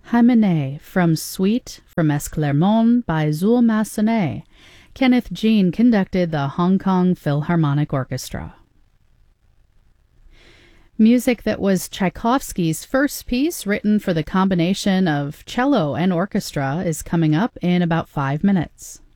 Hymenae from Suite from Esclarmonde by Zuul Massenet. Kenneth Jean conducted the Hong Kong Philharmonic Orchestra. Music that was Tchaikovsky's first piece written for the combination of cello and orchestra is coming up in about 5 minutes.